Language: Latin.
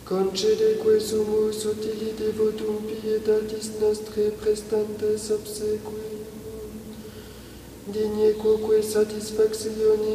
Concedeque sumus utilite votum pietatis nostre prestantes obsequium, digne quoque satisfactione